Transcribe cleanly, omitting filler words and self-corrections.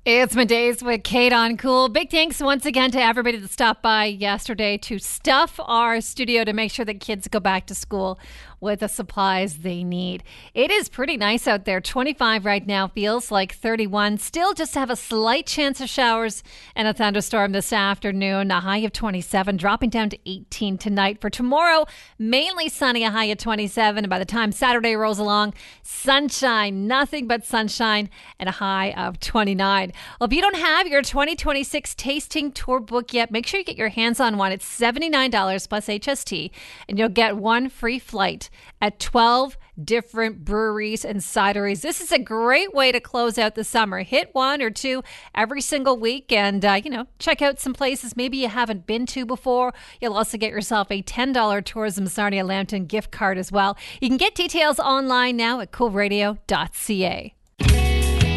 It's Middays with Kate on Cool. Big thanks once again to everybody that stopped by yesterday to stuff our studio to make sure that kids go back to school with the supplies they need. It is pretty nice out there. 25 right now, feels like 31. Still just have a slight chance of showers and a thunderstorm this afternoon. A high of 27, dropping down to 18 tonight. For tomorrow, mainly sunny, a high of 27. And by the time Saturday rolls along, sunshine, nothing but sunshine, and a high of 29. Well, if you don't have your 2026 tasting tour book yet, make sure you get your hands on one. It's $79 plus HST, and you'll get one free flight at 12 different breweries and cideries. This is a great way to close out the summer. Hit one or two every single week and, check out some places maybe you haven't been to before. You'll also get yourself a $10 Tourism Sarnia Lambton gift card as well. You can get details online now at coolradio.ca.